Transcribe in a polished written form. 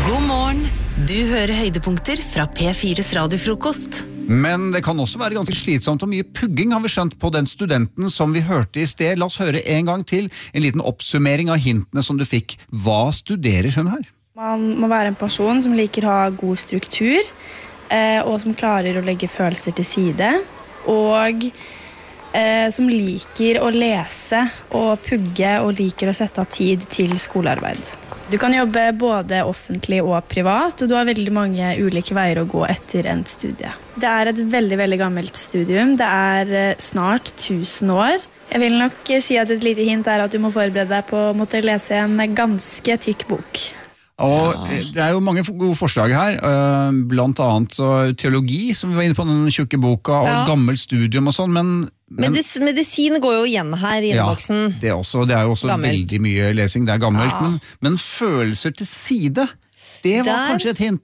God morgen, du hører høydepunkter fra P4's radiofrokost. Men det kan også være ganske slitsomt og mye pugging har vi skjønt på den studenten som vi hørte i sted. La oss høre en gang til, en liten oppsummering av hintene som du fikk. Hva studerer hun her? Man må være en person som liker å ha god struktur, og som klarer å legge følelser til side, og som liker å lese og pugge og liker å sette av tid til skolearbeid. Du kan jobbe både offentlig og privat, og du har veldig mange ulike veier å gå etter en studie. Det er et veldig, veldig gammelt studium. Det er snart 1000 år. Jeg vil nok si at et lite hint er at du må forberede deg på å måtte lese en ganske tykk bok. Og det er jo mange gode forslag her, blant annet teologi, som vi var inne på den tjukke boka, og gammel studium og sånn, men medisin går jo igjen her i innboksen. Ja, det er jo også gammelt. Veldig mye lesing, det er gammelt, men følelser til side, det var kanskje et hint.